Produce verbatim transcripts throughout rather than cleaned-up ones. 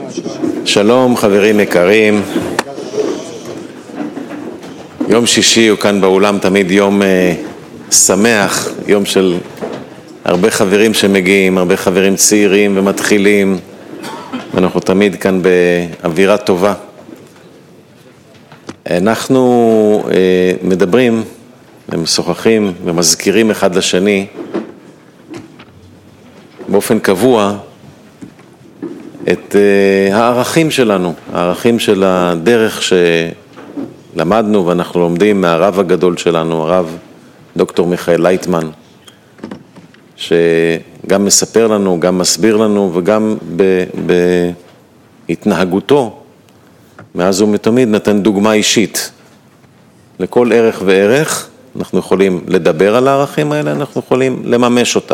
שלום חברים יקרים, יום שישי הוא כאן באולם תמיד יום אה, שמח, יום של הרבה חברים שמגיעים, הרבה חברים צעירים ומתחילים, ואנחנו תמיד כאן באווירה טובה. אנחנו אה, מדברים ומשוחחים ומזכירים אחד לשני באופן קבוע את uh, הערכים שלנו, הערכים של הדרך שלמדנו ואנחנו לומדים מהרב הגדול שלנו, הרב דוקטור מיכאל לייטמן, שגם מספר לנו, גם מסביר לנו וגם בהתנהגותו מאז ומתמיד נתן דוגמה אישית לכל ערך וערך. אנחנו יכולים לדבר על הערכים האלה, אנחנו יכולים לממש אותם.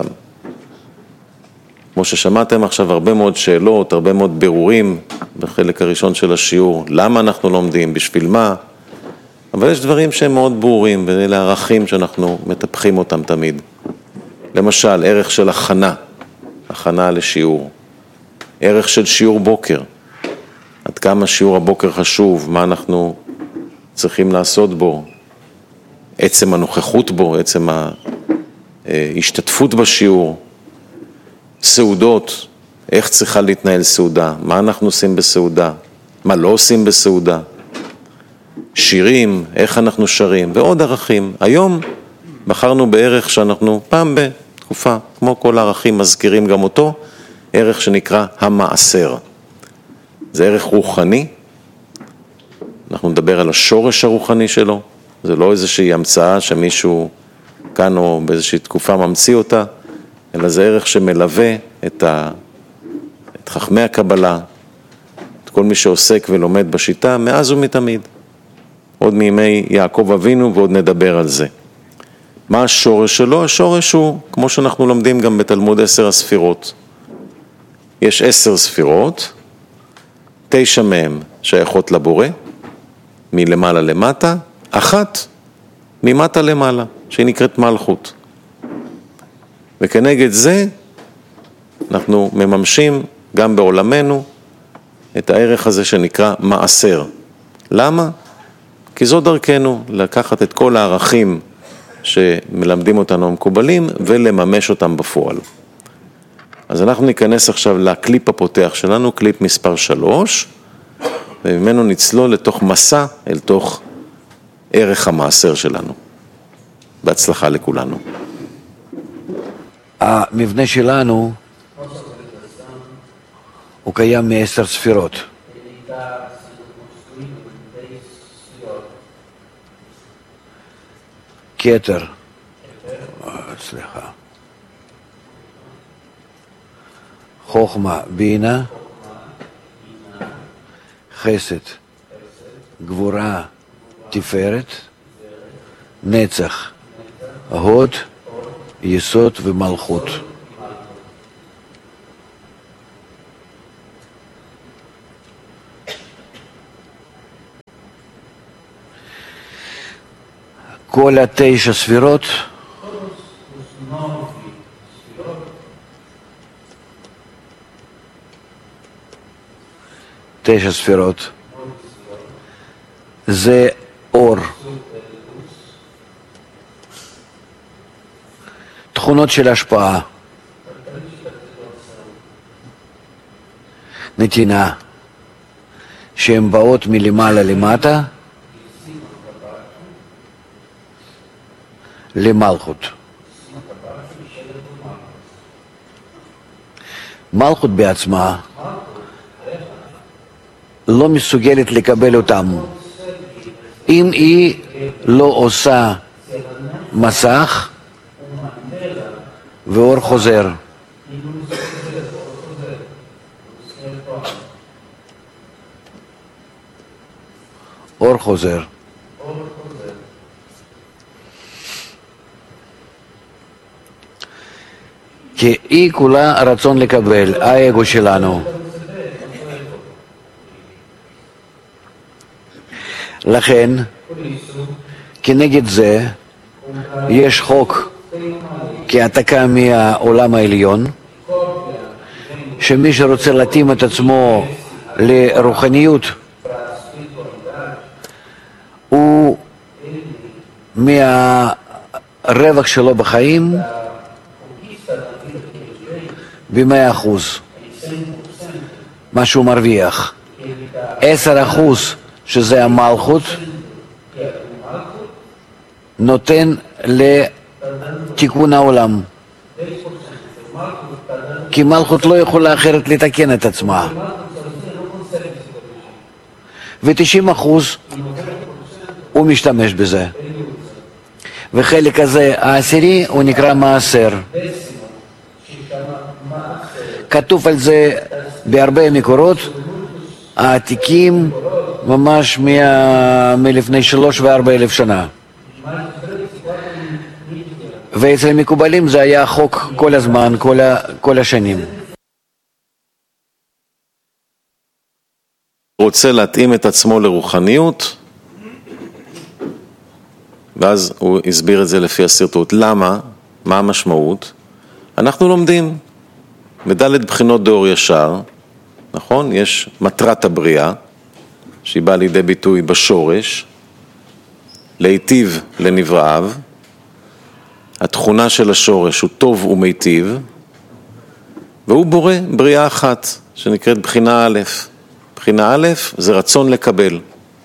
כמו ששמעתם עכשיו הרבה מאוד שאלות, הרבה מאוד בירורים בחלק הראשון של השיעור, למה אנחנו לומדים, בשביל מה, אבל יש דברים שהם מאוד ברורים, ואלה ערכים שאנחנו מטפחים אותם תמיד. למשל, ערך של הכנה, הכנה לשיעור, ערך של שיעור בוקר, עד כמה שיעור הבוקר חשוב, מה אנחנו צריכים לעשות בו, עצם הנוכחות בו, עצם ההשתתפות בשיעור, סעודות, איך צריכה להתנהל סעודה, מה אנחנו עושים בסעודה, מה לא עושים בסעודה, שירים, איך אנחנו שרים, ועוד ערכים. היום בחרנו בערך שאנחנו פעם בתקופה, כמו כל הערכים, מזכירים גם אותו, ערך שנקרא המעשר. זה ערך רוחני, אנחנו נדבר על השורש הרוחני שלו, זה לא איזושהי המצאה שמישהו כאן או באיזושהי תקופה ממציא אותה, אלא זה ערך שמלווה את, ה... את חכמי הקבלה, את כל מי שעוסק ולומד בשיטה, מאז ומתמיד. עוד מימי יעקב אבינו ועוד נדבר על זה. מה השורש שלו? השורש הוא, כמו שאנחנו לומדים גם בתלמוד עשר הספירות. יש עשר ספירות, תשע מהם שייכות לבורא, מלמעלה למטה, אחת ממטה למעלה, שהיא נקראת מלכות. וכנגד זה אנחנו מממשים גם בעולמנו את הערך הזה שנקרא מעשר. למה? כי זו דרכנו לקחת את כל הערכים שמלמדים אותנו המקובלים ולממש אותם בפועל. אז אנחנו ניכנס עכשיו לקליפ הפותח שלנו, קליפ מספר שלוש, וממנו נצלול לתוך מסע אל תוך ערך המעשר שלנו. בהצלחה לכולנו. המבנה שלנו הוא קיים מעשר ספירות. כתר, סליחה, חוכמה, בינה, חסד, גבורה, תפארת, נצח, הוד, יסוד ומלכות. כל התשע ספירות תשע ספירות זה אור, תכונות של השפעה, נתינה, שהן באות מלמעלה למטה למלכות. מלכות בעצמה לא מסוגלת לקבל אותם אם היא לא עושה מסך ואור חוזר. אור חוזר. כי היא כולה רצון לקבל, האגו שלנו. לכן, כנגד זה, יש חוק כהעתקה מהעולם העליון, שמי שרוצה להתאים את עצמו לרוחניות הוא מהרווח שלו בחיים במאה אחוז, מה שהוא מרוויח. עשר אחוז שזה המלכות נותן לתיקון העולם, כי מלכות לא יכולה אחרת לתקן את עצמה. ו-תשעים אחוז הוא משתמש בזה, וחלק הזה העשירי הוא נקרא מעשר. כתוב על זה בהרבה מקורות העתיקים, ממש מה... מלפני שלוש וארבע אלף שנה. ואצל המקובלים זה היה חוק כל הזמן, כל, ה... כל השנים. רוצה להתאים את עצמו לרוחניות, ואז הוא הסביר את זה לפי הסרטוט. למה? מה המשמעות? אנחנו לומדים בדלת בחינות דאור ישר, נכון? יש מטרת הבריאה, שהיא באה לידי ביטוי בשורש, להיטיב לנבראיו. התכונה של השורש הוא טוב ומיטיב, והוא בורא בריאה אחת, שנקראת בחינה א'. בחינה א' זה רצון לקבל.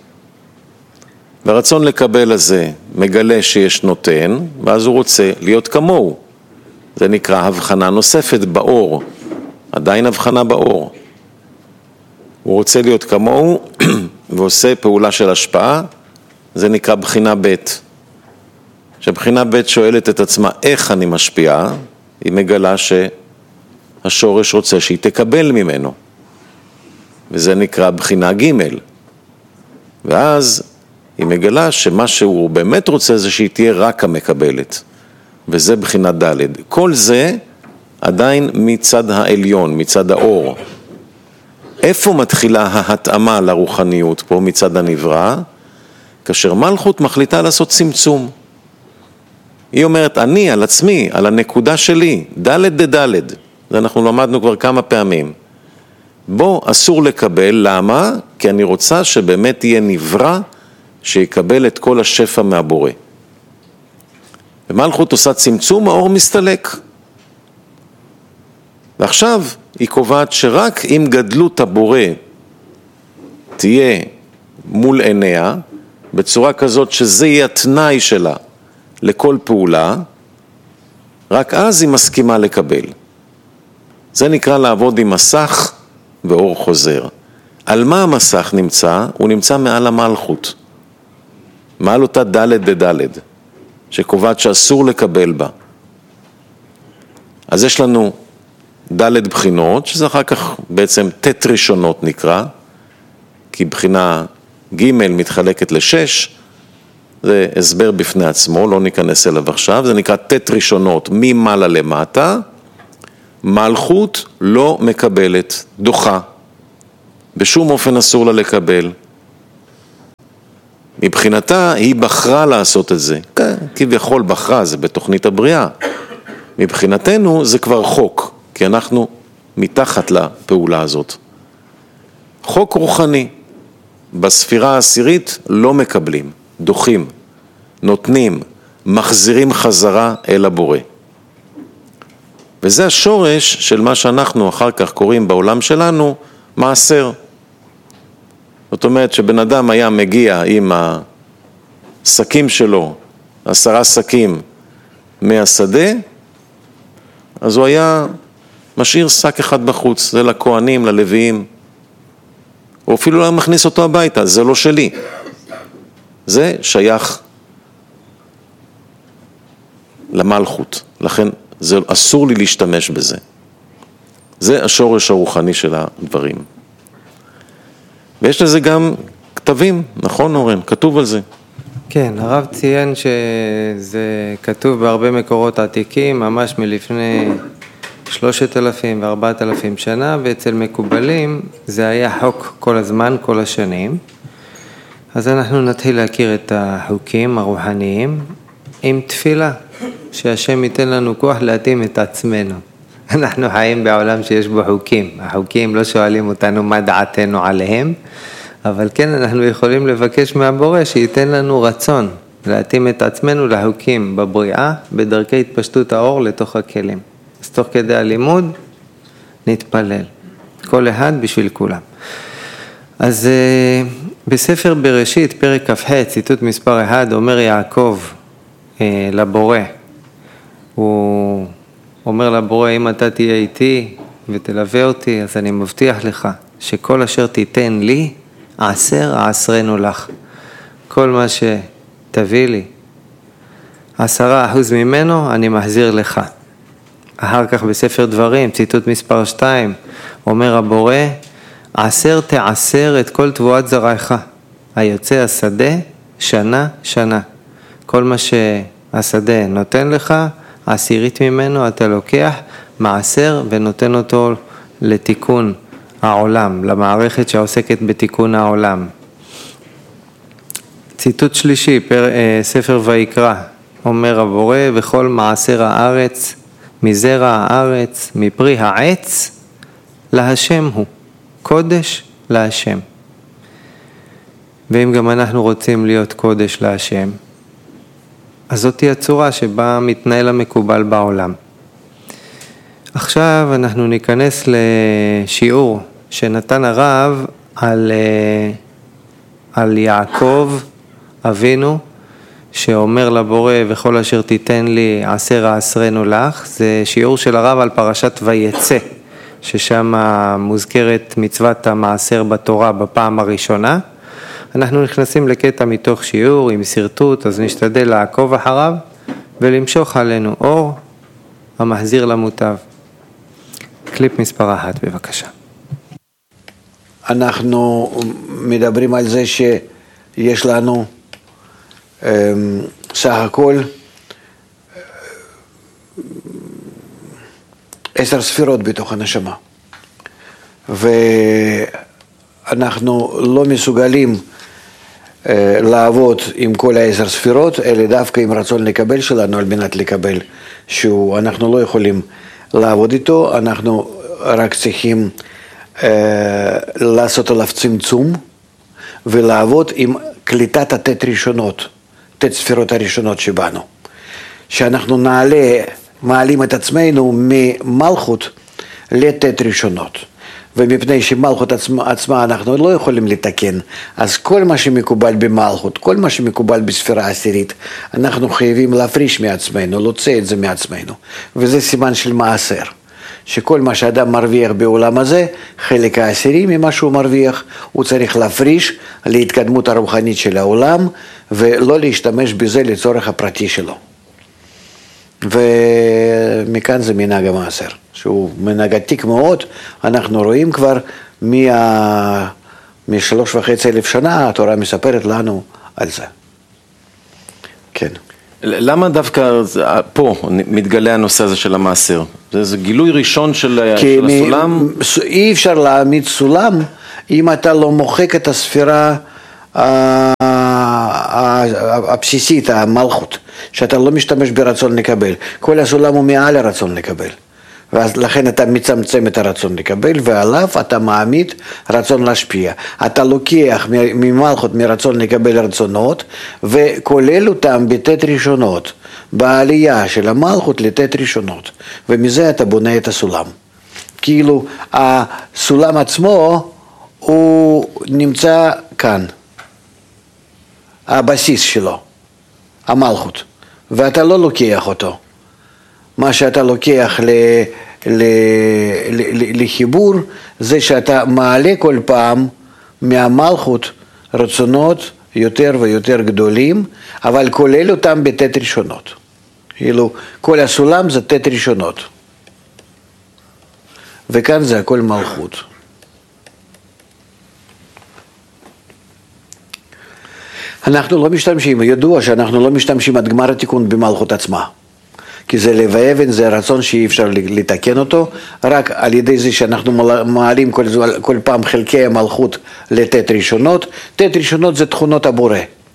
והרצון לקבל הזה מגלה שיש נותן, ואז הוא רוצה להיות כמוהו. זה נקרא הבחנה נוספת באור, עדיין הבחנה באור. הוא רוצה להיות כמוהו ועושה פעולה של השפעה, זה נקרא בחינה ב'. שבחינה ב' שואלת את עצמה איך אני משפיעה, היא מגלה שהשורש רוצה שהיא תקבל ממנו. וזה נקרא בחינה ג'. ואז היא מגלה שמה שהוא באמת רוצה זה שהיא תהיה רק המקבלת. וזה בחינה ד'. כל זה עדיין מצד העליון, מצד האור. איפה מתחילה ההתאמה לרוחניות פה מצד הנברא? כאשר מלכות מחליטה לעשות צמצום. היא אומרת, אני על עצמי, על הנקודה שלי, ד' ד'. זה אנחנו למדנו כבר כמה פעמים. בו אסור לקבל, למה? כי אני רוצה שבאמת יהיה נברא שיקבל את כל השפע מהבורא. ומלכות עושה צמצום, האור מסתלק. ועכשיו היא קובעת שרק אם גדלות הבורא תהיה מול עיניה, בצורה כזאת שזה יהיה התנאי שלה לכל פעולה, רק אז היא מסכימה לקבל. זה נקרא לעבוד עם מסך ואור חוזר. על מה המסך נמצא? הוא נמצא מעל המלכות. מעל אותה ד' ד', שקובעת שאסור לקבל בה. אז יש לנו ד' בחינות, שזה אחר כך בעצם ת' ראשונות נקרא, כי בחינה ג' מתחלקת לשש, זה הסבר בפני עצמו, לא ניכנס אליו עכשיו, זה נקרא ת' ראשונות ממעלה למטה, מלכות לא מקבלת, דוחה, בשום אופן אסור לה לקבל. מבחינתה היא בחרה לעשות את זה, כביכול בחרה, זה בתוכנית הבריאה. מבחינתנו זה כבר חוק, כי אנחנו מתחת לפעולה הזאת. חוק רוחני, בספירה העשירית לא מקבלים, דוחים, נותנים, מחזירים חזרה אל הבורא. וזה השורש של מה שאנחנו אחר כך קוראים בעולם שלנו מעשר. זאת אומרת שבן אדם היה מגיע עם השקים שלו, עשרה שקים מהשדה, אז הוא היה משאיר שק אחד בחוץ, זה לכהנים, ללוויים. הוא אפילו לא מכניס אותו הביתה, זה לא שלי. זה שייך למלכות, לכן זה אסור לי להשתמש בזה. זה השורש הרוחני של הדברים. ויש לזה גם כתבים, נכון אורן? כתוב על זה. כן, הרב ציין שזה כתוב בהרבה מקורות עתיקים, ממש מלפני שלושת אלפים וארבעת אלפים שנה, ואצל מקובלים זה היה חוק כל הזמן, כל השנים. אז אנחנו נתחיל להכיר את החוקים הרוחניים עם תפילה, שהשם ייתן לנו כוח להתאים את עצמנו. אנחנו חיים בעולם שיש בו חוקים. החוקים לא שואלים אותנו מה דעתנו עליהם, אבל כן אנחנו יכולים לבקש מהבורא שייתן לנו רצון להתאים את עצמנו לחוקים בבריאה, בדרכי התפשטות האור לתוך הכלים. אז תוך כדי הלימוד נתפלל, כל אחד בשביל כולם. אז בספר בראשית, פרק כ"ח, ציטוט מספר אחד, אומר יעקב לבורא, הוא אומר לבורא, אם אתה תהיה איתי ותלווה אותי, אז אני מבטיח לך שכל אשר תיתן לי, עשר עשרנו לך. כל מה שתביא לי, עשרה אחוז ממנו, אני מחזיר לך. אחר כך בספר דברים, ציטוט מספר שתיים, אומר הבורא, עשר תעשר את כל תבואת זרעך, היוצא השדה שנה שנה. כל מה שהשדה נותן לך, עשירית ממנו אתה לוקח מעשר ונותן אותו לתיקון העולם, למערכת שעוסקת בתיקון העולם. ציטוט שלישי, פר, ספר ויקרא, אומר הבורא, וכל מעשר הארץ, מזרע הארץ, מפרי העץ, להשם הוא, קודש להשם. ואם גם אנחנו רוצים להיות קודש להשם, אז זאת היא הצורה שבה מתנהל המקובל בעולם. עכשיו אנחנו ניכנס לשיעור שנתן הרב על, על יעקב אבינו, שאומר לבורא וכל אשר תיתן לי עשר עשרנו לך. זה שיעור של הרב על פרשת ויצא, ששם מוזכרת מצוות המעשר בתורה בפעם הראשונה. אנחנו נכנסים לקטע מתוך שיעור עם סרטוט, אז נשתדל לעקוב אחריו ולמשוך עלינו אור המחזיר למוטב. קליפ מספר אחת, בבקשה. אנחנו מדברים על זה שיש לנו סך הכל עשר ספירות בתוך הנשמה, ואנחנו לא מסוגלים לעבוד עם כל העשר ספירות, אלא דווקא עם רצון לקבל שלנו על מנת לקבל, שאנחנו לא יכולים לעבוד איתו, אנחנו רק צריכים אה, לעשות עליו צמצום ולעבוד עם קליטת התת ראשונות, תת ספירות הראשונות שבנו. שאנחנו נעלה, מעלים את עצמנו ממלכות לתת ראשונות. ומפני שמלכות עצמה, עצמה אנחנו לא יכולים לתקן, אז כל מה שמקובל במלכות, כל מה שמקובל בספירה עשירית, אנחנו חייבים להפריש מעצמנו, להוציא את זה מעצמנו. וזה סימן של מעשר, שכל מה שאדם מרוויח בעולם הזה, חלק העשירי ממה שהוא מרוויח, הוא צריך להפריש להתקדמות הרוחנית של העולם, ולא להשתמש בזה לצורך הפרטי שלו. ומכאן זה מנהג המעשר, שהוא מנהג עתיק מאוד. אנחנו רואים כבר מה... משלוש וחצי אלף שנה, התורה מספרת לנו על זה. כן. למה דווקא פה מתגלה הנושא הזה של המעשר? זה, זה גילוי ראשון של, של הסולם? אי אפשר להעמיד סולם אם אתה לא מוחק את הספירה הבסיסית, המלכות, שאתה לא משתמש ברצון לקבל. כל הסולם הוא מעל הרצון לקבל. ואז לכן אתה מצמצם את הרצון לקבל, ועליו אתה מעמיד רצון להשפיע. אתה לוקח ממלכות מרצון לקבל רצונות, וכולל אותם בתת ראשונות, בעלייה של המלכות לתת ראשונות. ומזה אתה בונה את הסולם. כאילו הסולם עצמו הוא נמצא כאן. הבסיס שלו, המלכות, ואתה לא לוקח אותו. מה שאתה לוקח ל, ל, ל, לחיבור, זה שאתה מעלה כל פעם מהמלכות רצונות יותר ויותר גדולים, אבל כולל אותם בתת ראשונות. כאילו, כל הסולם זה תת ראשונות. וכאן זה הכל מלכות. אנחנו לא משתמשים, ידוע שאנחנו לא משתמשים עד גמר התיקון במלכות עצמה. כי זה לב האבן, זה רצון שאי אפשר לתקן אותו, רק על ידי זה שאנחנו מעלים כל, כל פעם חלקי המלכות לתת ראשונות. תת ראשונות זה תכונות הבורא.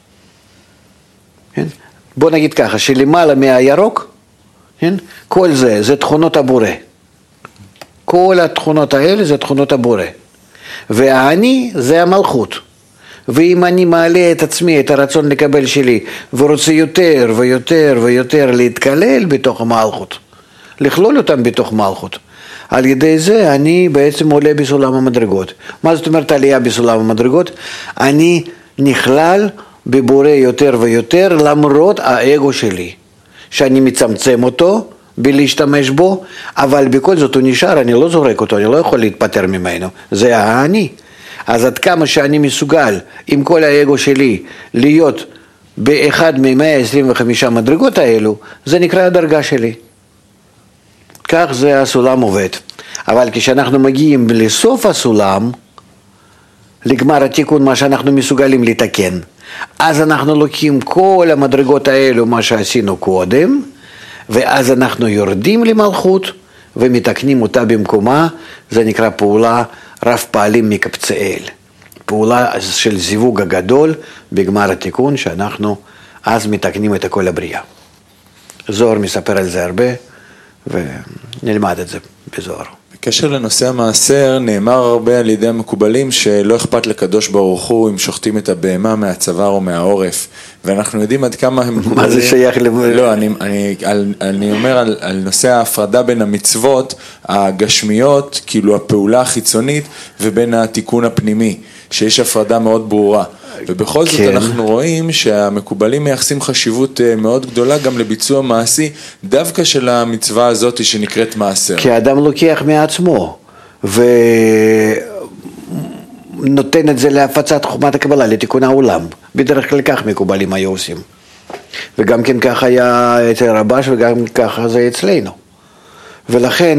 כן? בוא נגיד ככה, שלמעלה מהירוק, כן? כל זה, זה תכונות הבורא. כל התכונות האלה זה תכונות הבורא. והאני זה המלכות. ואם אני מעלה את עצמי, את הרצון לקבל שלי, ורוצה יותר ויותר ויותר להתקלל בתוך המלכות, לכלול אותם בתוך מלכות, על ידי זה אני בעצם עולה בסולם המדרגות. מה זאת אומרת עלייה בסולם המדרגות? אני נכלל בבורא יותר ויותר למרות האגו שלי, שאני מצמצם אותו בלהשתמש בו, אבל בכל זאת הוא נשאר, אני לא זורק אותו, אני לא יכול להתפטר ממנו, זה האני. אז עד כמה שאני מסוגל עם כל האגו שלי להיות באחד מ-מאה עשרים וחמש מדרגות האלו, זה נקרא הדרגה שלי. כך זה הסולם עובד. אבל כשאנחנו מגיעים לסוף הסולם, לגמר התיקון, מה שאנחנו מסוגלים לתקן, אז אנחנו לוקחים כל המדרגות האלו, מה שעשינו קודם, ואז אנחנו יורדים למלכות ומתקנים אותה במקומה. זה נקרא פעולה רב פעלים מקבצאל, פעולה של זיווג הגדול בגמר התיקון, שאנחנו אז מתקנים את כל הבריאה. זוהר מספר על זה הרבה, ונלמד את זה בזוהר. בקשר לנושא המעשר, נאמר הרבה על ידי המקובלים שלא אכפת לקדוש ברוך הוא אם שוחטים את הבהמה מהצוואר או מהעורף, ואנחנו יודעים עד כמה הם מקובלים. מה זה שייך ל... לא, אני, אני, על, אני אומר על, על נושא ההפרדה בין המצוות הגשמיות, כאילו הפעולה החיצונית, ובין התיקון הפנימי, שיש הפרדה מאוד ברורה. ובכל זאת כן. אנחנו רואים שהמקובלים מייחסים חשיבות מאוד גדולה גם לביצוע מעשי, דווקא של המצווה הזאת שנקראת מעשר. כי האדם לוקח מעצמו, ונותן את זה להפצת חוכמת הקבלה, לתיקון העולם. בדרך כלל כך מקובלים היו עושים. וגם כן כך היה אצל רבש, וגם ככה זה אצלנו. ולכן,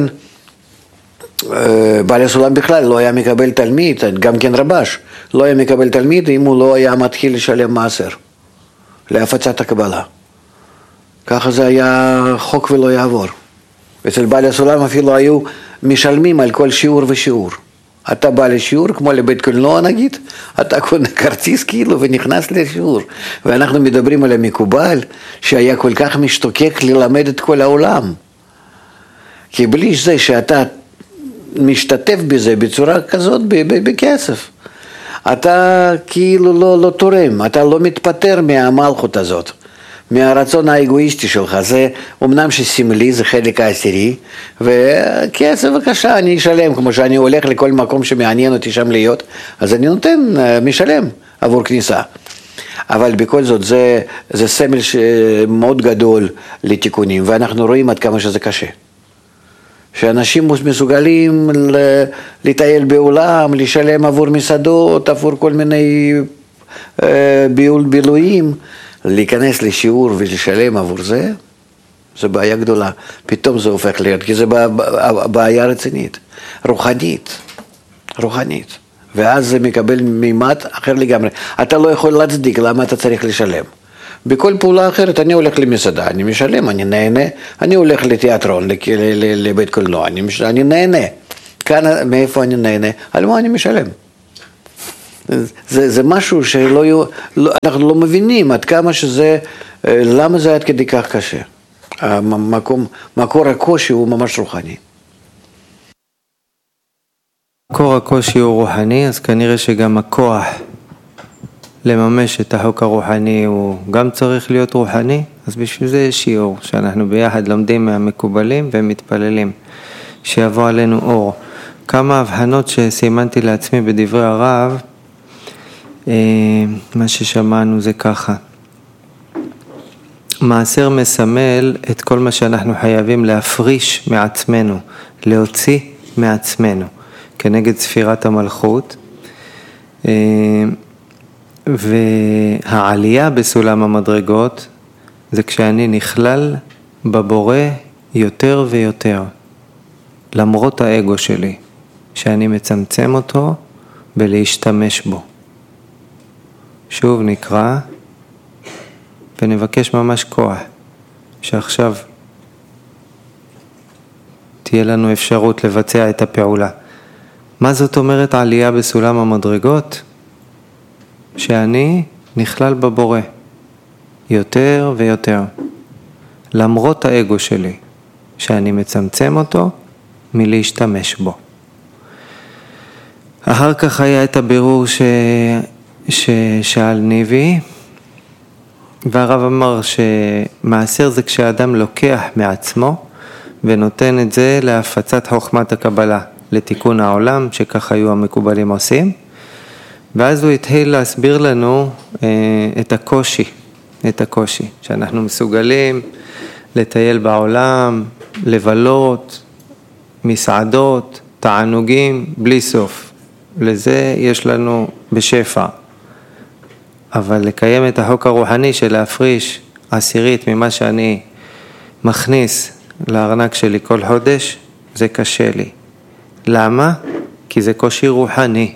בעל הסולם בכלל לא היה מקבל תלמיד, גם כן רבש, לא היה מקבל תלמיד אם הוא לא היה מתחיל לשלם מעשר, להפצת הקבלה. ככה זה היה חוק ולא יעבור. אצל בעל הסולם אפילו היו משלמים על כל שיעור ושיעור. אתה בא לשיעור, כמו לבית קולנוע נגיד, אתה קונה כרטיס כאילו ונכנס לשיעור. ואנחנו מדברים על המקובל שהיה כל כך משתוקק ללמד את כל העולם. כי בלי זה שאתה משתתף בזה בצורה כזאת בכסף, אתה כאילו לא, לא תורם, אתה לא מתפטר מהמלכות הזאת, מהרצון האגואיסטי שלך. זה אמנם שסמלי, זה חלק העשירי, וכסף בבקשה אני אשלם, כמו שאני הולך לכל מקום שמעניין אותי שם להיות, אז אני נותן, משלם עבור כניסה. אבל בכל זאת זה, זה סמל מאוד גדול לתיקונים, ואנחנו רואים עד כמה שזה קשה. שאנשים מסוגלים לטייל בעולם, לשלם עבור מסעדות, עבור כל מיני ביול בילויים, להיכנס לשיעור ולשלם עבור זה, זה בעיה גדולה. פתאום זה הופך להיות, כי זה בעיה רצינית, רוחנית, רוחנית. ואז זה מקבל מימד אחר לגמרי. אתה לא יכול להצדיק למה אתה צריך לשלם. בכל פעולה אחרת, אני הולך למסעדה, אני משלם, אני נהנה, אני הולך לתיאטרון, לבית קולנוע, אני, אני נהנה. כאן, מאיפה אני נהנה? על מה אני משלם? זה, זה משהו שלא, לא, אנחנו לא מבינים עד כמה שזה, למה זה עד כדי כך קשה. המקום, מקור הקושי הוא ממש רוחני. מקור הקושי הוא רוחני, אז כנראה שגם הכוח לממש את החוק הרוחני הוא גם צריך להיות רוחני. אז בשביל זה יש שיעור שאנחנו ביחד לומדים מהמקובלים ומתפללים שיבוא עלינו אור. כמה הבחנות שסימנתי לעצמי בדברי הרב, מה ששמענו זה ככה: מעשר מסמל את כל מה שאנחנו חייבים להפריש מעצמנו, להוציא מעצמנו כנגד ספירת המלכות, והעלייה בסולם המדרגות זה כשאני נכלל בבורא יותר ויותר, למרות האגו שלי, שאני מצמצם אותו בלהשתמש בו. שוב נקרא ונבקש ממש כוח שעכשיו תהיה לנו אפשרות לבצע את הפעולה. מה זאת אומרת עלייה בסולם המדרגות? שאני נכלל בבורא יותר ויותר, למרות האגו שלי, שאני מצמצם אותו מלהשתמש בו. אחר כך היה את הבירור ש... ששאל ניבי, והרב אמר שמעשר זה כשאדם לוקח מעצמו ונותן את זה להפצת חוכמת הקבלה, לתיקון העולם, שכך היו המקובלים עושים. ואז הוא התחיל להסביר לנו אה, את הקושי, את הקושי, שאנחנו מסוגלים לטייל בעולם, לבלות, מסעדות, תענוגים, בלי סוף. לזה יש לנו בשפע. אבל לקיים את החוק הרוחני של להפריש עשירית ממה שאני מכניס לארנק שלי כל חודש, זה קשה לי. למה? כי זה קושי רוחני.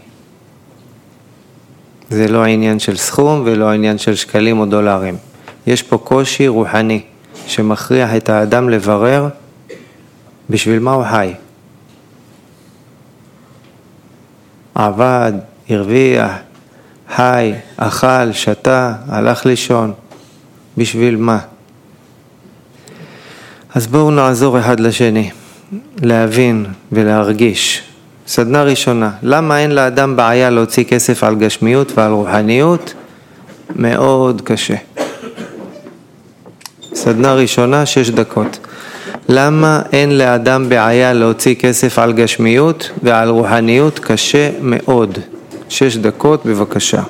זה לא העניין של סכום ולא העניין של שקלים או דולרים. יש פה קושי רוחני שמכריח את האדם לברר בשביל מה הוא חי. עבד, הרוויח, חי, אכל, שתה, הלך לישון. בשביל מה? אז בואו נעזור אחד לשני, להבין ולהרגיש. סדנה ראשונה, למה אין לאדם בעיה להוציא כסף על גשמיות ועל רוחניות? מאוד קשה. סדנה ראשונה, שש דקות. למה אין לאדם בעיה להוציא כסף על גשמיות ועל רוחניות? קשה מאוד. שש דקות, בבקשה.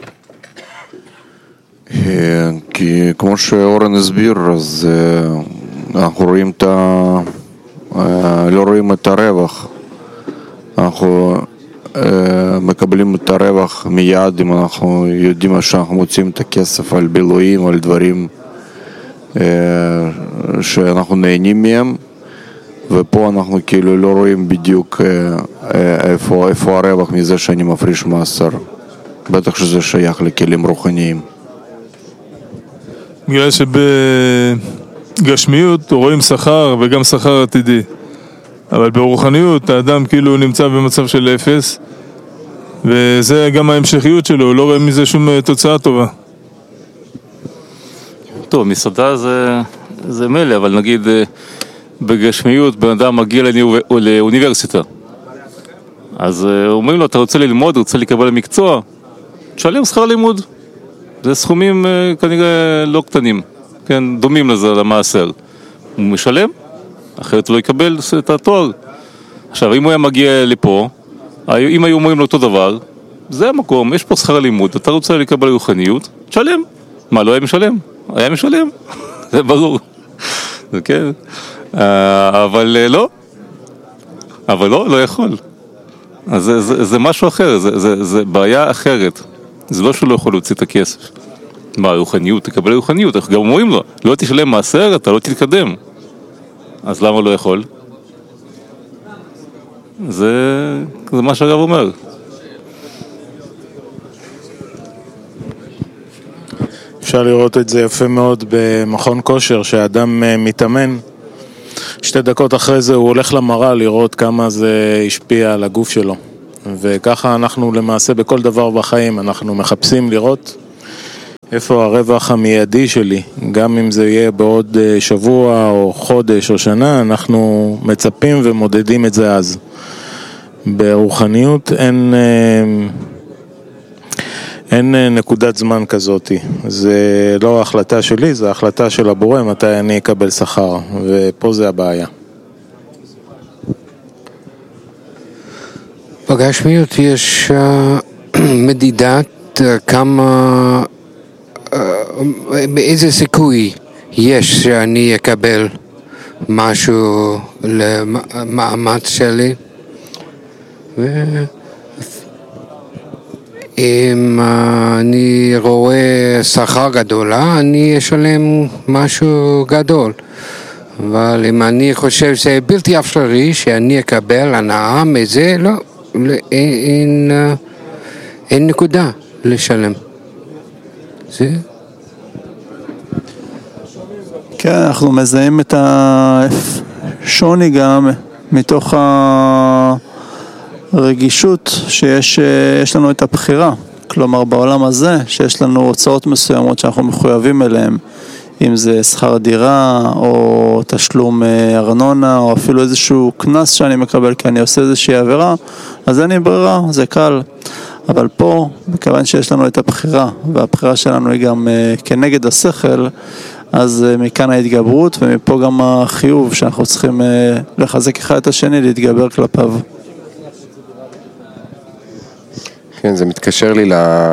כי כמו שאורן הסביר, אז אנחנו רואים את ה... לא רואים את הרווח. אנחנו מקבלים את הרווח מיד אם אנחנו יודעים שאנחנו מוצאים את הכסף על בילויים, על דברים שאנחנו נהנים מהם, ופה אנחנו כאילו לא רואים בדיוק איפה, איפה הרווח מזה שאני מפריש מעשר. בטח שזה שייך לכלים רוחניים. בגלל שבגשמיות רואים שכר וגם שכר עתידי, אבל ברוחניות האדם כאילו נמצא במצב של אפס, וזה גם ההמשכיות שלו, הוא לא רואה מזה שום תוצאה טובה. טוב, מסעדה זה, זה מלא, אבל נגיד בגשמיות בן אדם מגיע לאוניב... לאוניברסיטה, אז אומרים לו, אתה רוצה ללמוד, רוצה לקבל מקצוע, תשלם שכר לימוד. זה סכומים כנראה לא קטנים, כן, דומים לזה, למעשר. הוא משלם, אחרת הוא לא יקבל את התואר. עכשיו, אם הוא היה מגיע לפה, אם היו אומרים לו אותו דבר, זה המקום, יש פה שכר לימוד, אתה רוצה לקבל רוחניות, תשלם. מה, לא היה משלם? היה משלם, זה ברור. זה כן, אבל לא, אבל לא, לא יכול. אז זה, זה, זה משהו אחר, זה, זה, זה בעיה אחרת. זה לא שהוא לא יכול להוציא את הכסף. מה, רוחניות, תקבל רוחניות, איך גם אומרים לו, לא תשלם מעשר, אתה לא תתקדם. אז למה לא יכול? זה, זה מה שהרב אומר. אפשר לראות את זה יפה מאוד במכון כושר, שהאדם מתאמן, שתי דקות אחרי זה הוא הולך למראה לראות כמה זה השפיע על הגוף שלו. וככה אנחנו למעשה בכל דבר בחיים, אנחנו מחפשים לראות איפה הרווח המיידי שלי, גם אם זה יהיה בעוד שבוע או חודש או שנה, אנחנו מצפים ומודדים את זה אז. ברוחניות אין, אין נקודת זמן כזאת, זה לא החלטה שלי, זה החלטה של הבורא מתי אני אקבל שכר, ופה זה הבעיה. בגשמיות יש uh, מדידת uh, כמה, uh, באיזה סיכוי יש שאני אקבל משהו למאמץ שלי, ואם uh, אני רואה שכר גדולה, אני אשלם משהו גדול. אבל אם אני חושב שזה בלתי אפשרי שאני אקבל הנאה מזה, לא. אין, אין נקודה לשלם. זה? כן, אנחנו מזהים את השוני גם מתוך הרגישות שיש יש לנו את הבחירה. כלומר, בעולם הזה שיש לנו הוצאות מסוימות שאנחנו מחויבים אליהן. אם זה שכר דירה, או תשלום ארנונה, או אפילו איזשהו כנס שאני מקבל, כי אני עושה איזושהי עבירה, אז אין לי ברירה, זה קל. אבל פה, מכיוון שיש לנו את הבחירה, והבחירה שלנו היא גם כנגד השכל, אז מכאן ההתגברות, ומפה גם החיוב שאנחנו צריכים לחזק אחד את השני, להתגבר כלפיו. כן, זה מתקשר לי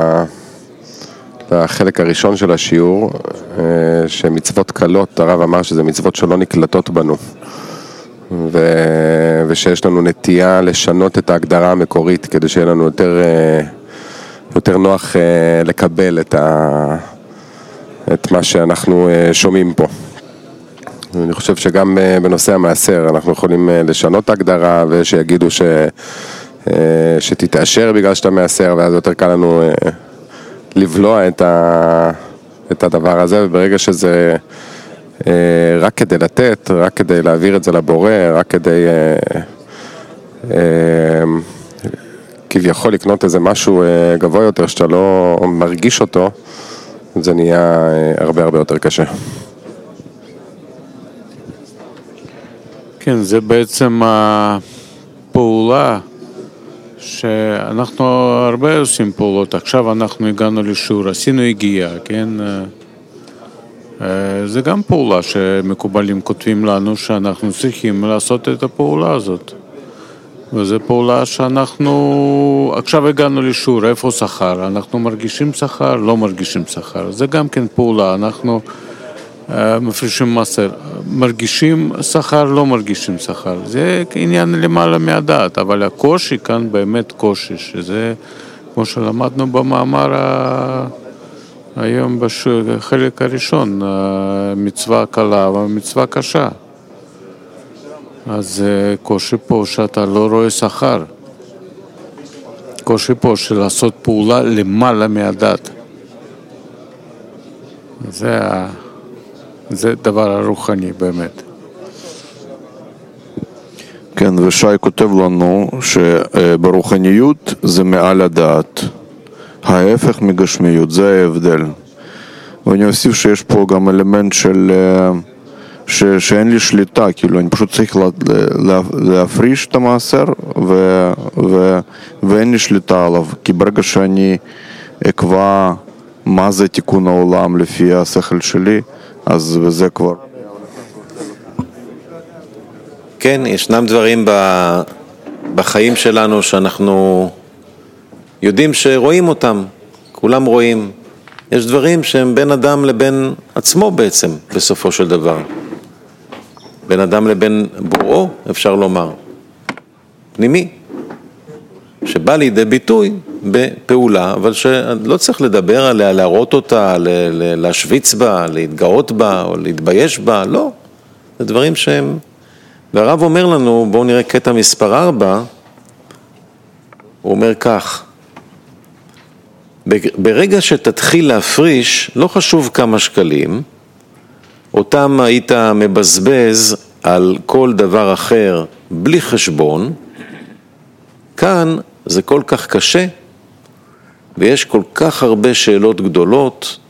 לחלק הראשון של השיעור, שמצוות קלות, הרב אמר שזה מצוות שלא נקלטות בנו, ו... ושיש לנו נטייה לשנות את ההגדרה המקורית, כדי שיהיה לנו יותר, יותר נוח לקבל את, ה... את מה שאנחנו שומעים פה. אני חושב שגם בנושא המעשר אנחנו יכולים לשנות ההגדרה, ושיגידו ש... שתתאשר בגלל שאתה מעשר, ואז יותר קל לנו לבלוע את, ה... את הדבר הזה, וברגע שזה רק כדי לתת, רק כדי להעביר את זה לבורא, רק כדי כביכול לקנות איזה משהו גבוה יותר שאתה לא מרגיש אותו, זה נהיה הרבה הרבה יותר קשה. כן, זה בעצם הפעולה שאנחנו הרבה עושים פעולות. עכשיו אנחנו הגענו לשיעור, עשינו הגיעה, כן? זה גם פעולה שמקובלים כותבים לנו שאנחנו צריכים לעשות את הפעולה הזאת. וזו פעולה שאנחנו עכשיו הגענו לשיעור, איפה שכר? אנחנו מרגישים שכר, לא מרגישים שכר. זה גם כן פעולה, אנחנו מפרישים מסר, מרגישים שכר, לא מרגישים שכר. זה עניין למעלה מהדעת, אבל הקושי כאן באמת קושי, שזה כמו שלמדנו במאמר ה... היום בחלק הראשון, מצווה קלה ומצווה קשה. אז קושי פה שאתה לא רואה שכר. קושי פה של לעשות פעולה למעלה מהדת. זה, זה דבר הרוחני באמת. כן, ושי כותב לנו שברוחניות זה מעל הדעת. ההפך מגשמיות, זה ההבדל. ואני אוסיף שיש פה גם אלמנט של ש, שאין לי שליטה, כאילו אני פשוט צריך לה, לה, להפריש את המעשר ו, ו, ואין לי שליטה עליו, כי ברגע שאני אקבע מה זה תיקון העולם לפי השכל שלי, אז זה כבר... כן, ישנם דברים בחיים שלנו שאנחנו יודעים שרואים אותם, כולם רואים. יש דברים שהם בין אדם לבין עצמו בעצם, בסופו של דבר. בין אדם לבין בוראו, אפשר לומר. פנימי. שבא לידי ביטוי בפעולה, אבל שלא צריך לדבר עליה, להראות אותה, להשוויץ בה, להתגאות בה, או להתבייש בה, לא. זה דברים שהם... והרב אומר לנו, בואו נראה קטע מספר ארבע, הוא אומר כך, ברגע שתתחיל להפריש, לא חשוב כמה שקלים, אותם היית מבזבז על כל דבר אחר בלי חשבון, כאן זה כל כך קשה, ויש כל כך הרבה שאלות גדולות,